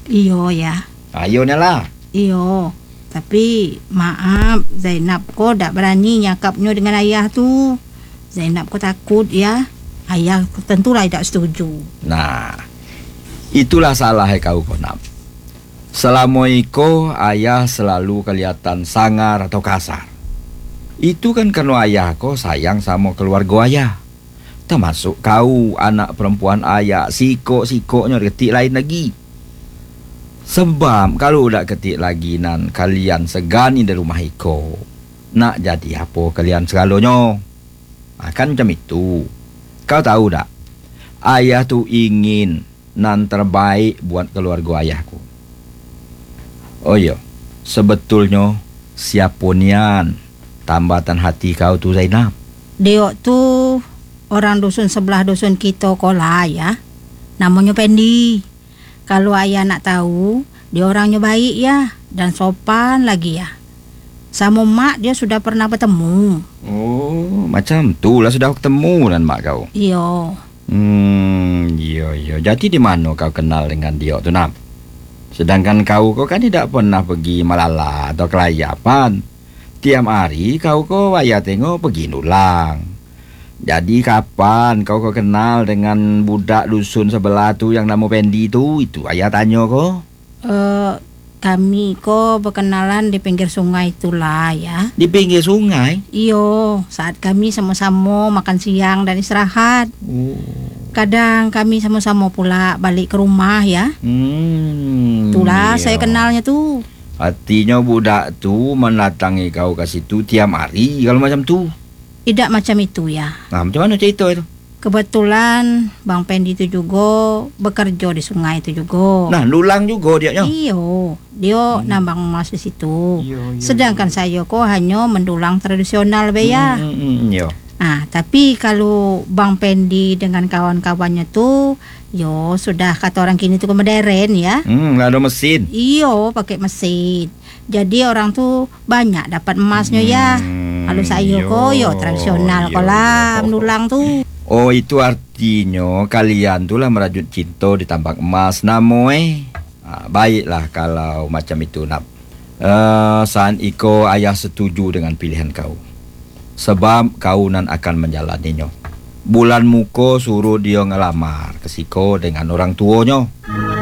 Iyo ya. Ayo lah. Iyo. Tapi maaf, Zainab kok tak berani nyakapnya dengan ayah tu. Zainab kok takut ya. Ayah tentulah tidak setuju. Nah, itulah salah kau Konam. Selama iko ayah selalu kelihatan sangar atau kasar. Itu kan karena ayah kau sayang sama keluarga ayah. Termasuk kau anak perempuan ayah, sikok-sikoknya ketik lain lagi. Sebab kalau udah ketik lagi nan kalian segani di rumah iko, nak jadi apa kalian segalanya? Kan macam itu. Kau tahu tak? Ayah tu ingin nan terbaik buat keluarga ayahku. Oh iya, sebetulnya siapa nian tambatan hati kau tu Zainab? Deok tu orang dusun sebelah dusun kita kolah ya. Namanya Pendi. Kalau ayah nak tahu, dia orangnya baik ya dan sopan lagi ya. Sama mak dia sudah pernah bertemu. Oh, macam tu lah sudah ketemu dan mak kau. Iyo. Iya. Jadi di mana kau kenal dengan dia tu Nam? Sedangkan kau kan tidak pernah pergi Malala atau kelayapan. Tiap hari kau ayah tengok pergi nulang. Jadi kapan kau kenal dengan budak dusun sebelah tu yang nama Pendi tu? Itu ayah tanya kau. Kami berkenalan di pinggir sungai itulah ya. Di pinggir sungai? Iyo, saat kami sama-sama makan siang dan istirahat. Kadang kami sama-sama pula balik ke rumah ya. Itulah saya kenalnya tu. Artinya budak tu mendatangi kau ke situ tiap hari kalau macam tu? Tidak macam itu ya. Nah, macam mana cerita itu? Kebetulan Bang Pendi itu juga bekerja di sungai itu juga. Nah, nulang juga dia. Iyo, dia nambang emas di situ. Iyo. Sedangkan saya hanya mendulang tradisional be ya. Iya. Tapi kalau Bang Pendi dengan kawan-kawannya tuh, sudah kata orang kini tuh modern ya. Nggak ada mesin. Iyo, pakai mesin. Jadi orang tuh banyak dapat emasnya ya. Kalau saya tradisional lah mendulang tuh. Oh, itu artinya kalian tuh lah merajut cinta di tambak emas namoy. Baiklah kalau macam itu Nap. San iko ayah setuju dengan pilihan kau. Sebab kau nan akan menjalaninya. Bulan muko suruh dia ngelamar ke siko dengan orang tuanya.